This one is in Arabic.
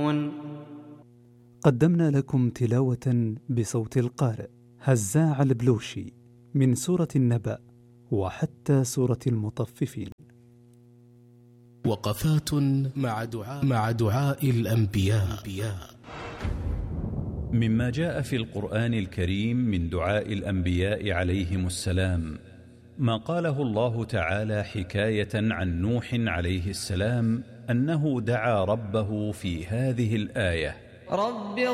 يعلمون. قدمنا لكم تلاوة بصوت القارئ هزاع البلوشي من سورة النبأ وحتى سورة المطففين. وقفات مع دعاء الأنبياء. مما جاء في القرآن الكريم من دعاء الأنبياء عليهم السلام ما قاله الله تعالى حكاية عن نوح عليه السلام أنه دعا ربه في هذه الآية: رب